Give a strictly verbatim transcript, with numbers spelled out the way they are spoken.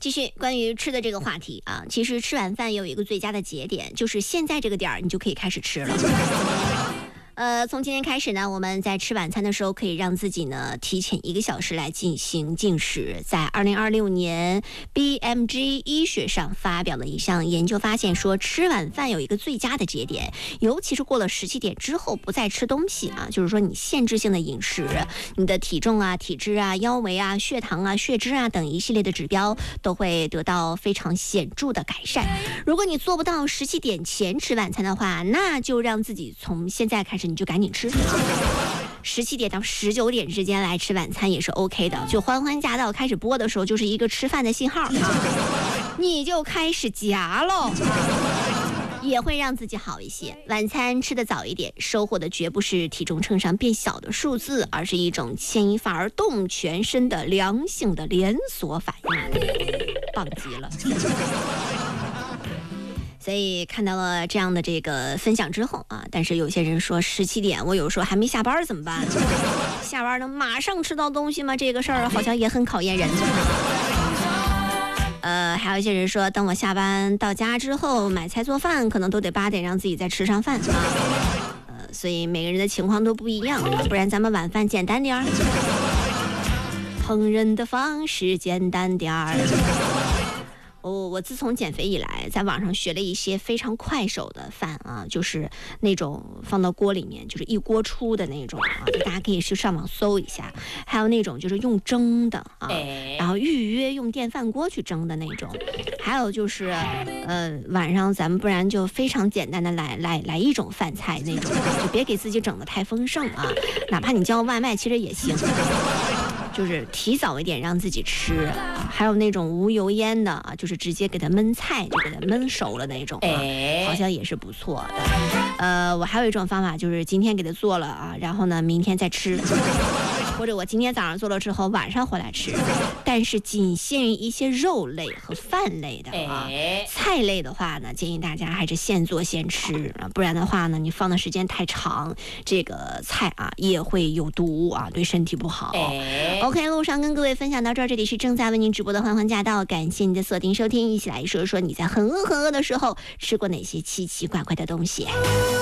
继续关于吃的这个话题啊，其实吃晚饭有一个最佳的节点，就是现在这个点儿你就可以开始吃了。呃，从今天开始呢，我们在吃晚餐的时候可以让自己呢提前一个小时来进行进食。在二零二六年 B M G 医学上发表的一项研究发现说，吃晚饭有一个最佳的节点，尤其是过了十七点之后不再吃东西啊，就是说你限制性的饮食，你的体重啊、体脂啊、腰围啊、血糖啊、血脂啊等一系列的指标都会得到非常显著的改善。如果你做不到十七点前吃晚餐的话，那就让自己从现在开始你就赶紧吃，十七点到十九点之间来吃晚餐也是 OK 的。就欢欢驾到开始播的时候，就是一个吃饭的信号，你就开始夹喽，也会让自己好一些。晚餐吃得早一点，收获的绝不是体重秤上变小的数字，而是一种牵一发而动全身的良性的连锁反应，棒极了。所以看到了这样的这个分享之后啊，但是有些人说十七点我有时候还没下班怎么办？下班能马上吃到东西吗？这个事儿好像也很考验人。呃，还有一些人说，等我下班到家之后买菜做饭，可能都得八点让自己再吃上饭啊。呃，所以每个人的情况都不一样，不然咱们晚饭简单点儿，烹饪的方式简单点儿。我我自从减肥以来，在网上学了一些非常快手的饭啊，就是那种放到锅里面，就是一锅出的那种啊，就大家可以去上网搜一下。还有那种就是用蒸的啊，然后预约用电饭锅去蒸的那种。还有就是，呃，晚上咱们不然就非常简单的来来来一种饭菜那种，就别给自己整得太丰盛啊，哪怕你叫外卖其实也行。就是提早一点让自己吃，还有那种无油烟的啊，就是直接给它焖菜，就给它焖熟了那种啊，好像也是不错的。呃，我还有一种方法，就是今天给它做了啊，然后呢明天再吃，或者我今天早上做了之后晚上回来吃，但是仅限于一些肉类和饭类的啊，菜类的话呢，建议大家还是现做现吃，不然的话呢，你放的时间太长，这个菜啊也会有毒啊，对身体不好。OK， 路上跟各位分享到这儿，这里是正在为您直播的欢欢驾到，感谢您的锁定收听，一起来说说你在很饿很饿的时候吃过哪些奇奇怪怪的东西。